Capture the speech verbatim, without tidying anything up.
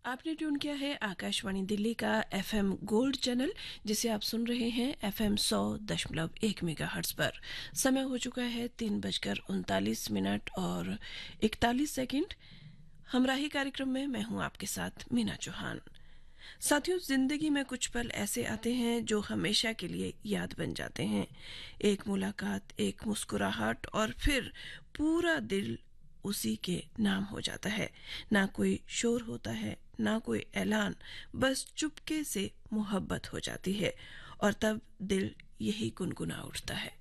आपने ट्यून किया है आकाशवाणी दिल्ली का एफएम गोल्ड चैनल, जिसे आप सुन रहे हैं एफएम सौ दशमलव एक मेगाहर्ट्ज पर। समय हो चुका है तीन बजकर उनतालीस मिनट और इकतालीस सेकंड। हमराही कार्यक्रम में मैं हूं आपके साथ मीना चौहान। साथियों, जिंदगी में कुछ पल ऐसे आते हैं जो हमेशा के लिए याद बन जाते हैं। एक मुलाकात, एक मुस्कुराहट और फिर पूरा दिल उसी के नाम हो जाता है। ना कोई शोर होता है, ना कोई ऐलान, बस चुपके से मोहब्बत हो जाती है और तब दिल यही गुनगुना उठता है।